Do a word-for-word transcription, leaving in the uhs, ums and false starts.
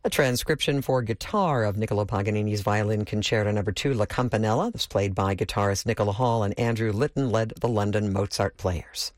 A transcription for guitar of Niccolo Paganini's Violin Concerto Number two, La Campanella, was played by guitarist Nicola Hall, and Andrew Litton led the London Mozart Players.